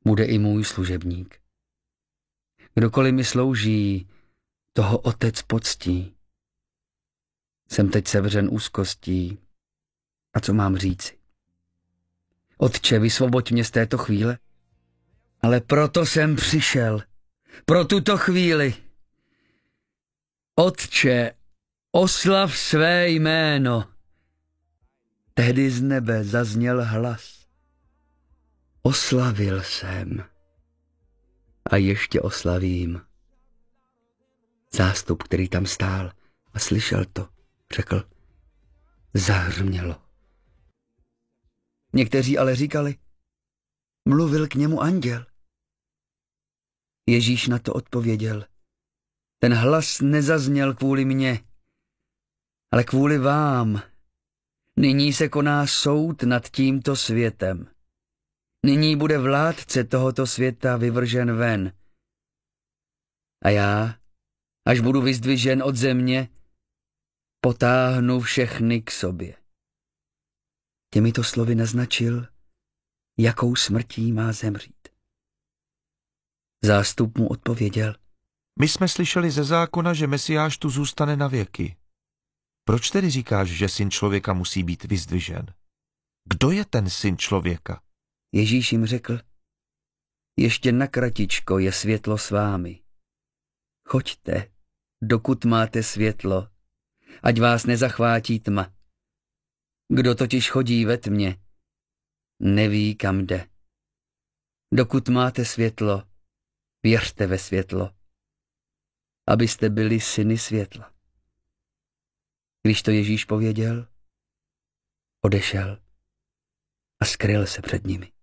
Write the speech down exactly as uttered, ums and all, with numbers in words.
bude i můj služebník. Kdokoliv mi slouží, toho Otec poctí. Jsem teď sevřen úzkostí. A co mám říci? Otče, vysvoboď mě z této chvíle. Ale proto jsem přišel. Pro tuto chvíli. Otče, oslav své jméno. Tehdy z nebe zazněl hlas. Oslavil jsem. A ještě oslavím. Zástup, který tam stál a slyšel to, řekl, zahrmělo. Někteří ale říkali, mluvil k němu anděl. Ježíš na to odpověděl, ten hlas nezazněl kvůli mně, ale kvůli vám. Nyní se koná soud nad tímto světem. Nyní bude vládce tohoto světa vyvržen ven. A já, až budu vyzdvižen od země, potáhnu všechny k sobě. Těmito slovy naznačil, jakou smrtí má zemřít. Zástup mu odpověděl. My jsme slyšeli ze zákona, že Mesiáš tu zůstane na věky. Proč tedy říkáš, že syn člověka musí být vyzdvižen? Kdo je ten syn člověka? Ježíš jim řekl, ještě na kratičko je světlo s vámi. Choďte, dokud máte světlo, ať vás nezachvátí tma. Kdo totiž chodí ve tmě, neví, kam jde. Dokud máte světlo, věřte ve světlo, abyste byli syny světla. Když to Ježíš pověděl, odešel a skryl se před nimi.